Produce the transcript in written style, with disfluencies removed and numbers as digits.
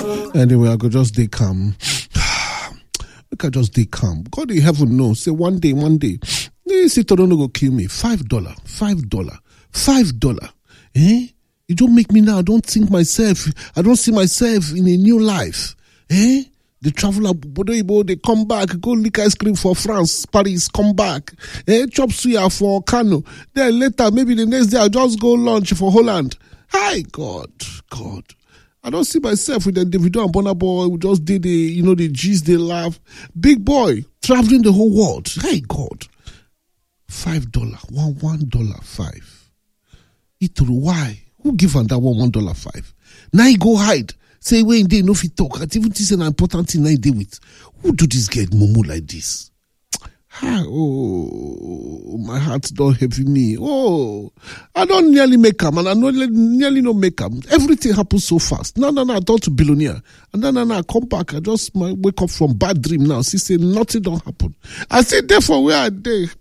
Anyway, I could just stay calm. Look, I just stay calm. God in heaven knows. Say one day, this Toronto go kill me. $5. Eh? You don't make me now. I don't think myself. I don't see myself in a new life. Eh? The traveler, they come back, go lick ice cream for France, Paris, come back. Chop suya for Kano. Then later, maybe the next day, I'll just go lunch for Holland. Hi, God. I don't see myself with the Davido and Burna Boy who just did the G's, they laugh. Big boy, traveling the whole world. Hey, God. $5, $1.5. Why? Who give him that $1.5? Now he go hide. Say when they no fit talk. At even this is an important thing I deal with. Who do this get mumu like this? Oh, my heart don't heavy me. Oh, I don't nearly make am, and I nearly no make am. Everything happens so fast. No, I thought to billionaire. And then I come back. I just wake up from bad dream now. See, say nothing don't happen. I say therefore where I dey.